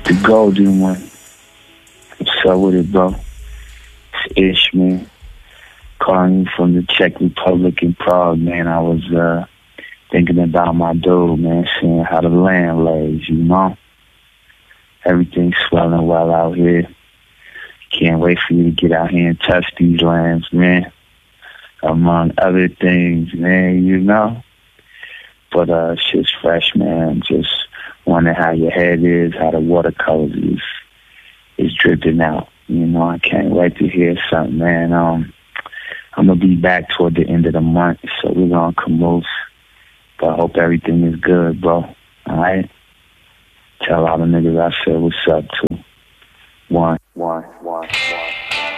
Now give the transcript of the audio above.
The golden one. What's up with it, bro? It's Ish, man. Calling you from the Czech Republic in Prague, man. I was thinking about my dude, man, seeing how the land lays, you know? Everything's swelling well out here. Can't wait for you to get out here and touch these lands, man. Among other things, man, you know? But shit's fresh, man. Just wondering how your head is, how the watercolors is dripping out. You know, I can't wait to hear something, man. I'm going to be back toward the end of the month, so we're going to camoose. But I hope everything is good, bro. All right? Tell all the niggas I said what's up, too. One.